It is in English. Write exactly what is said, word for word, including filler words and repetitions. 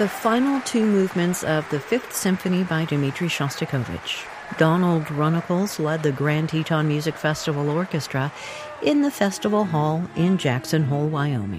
the final two movements of the Fifth Symphony by Dmitri Shostakovich. Donald Runnicles led the Grand Teton Music Festival Orchestra in the festival hall in Jackson Hole, Wyoming.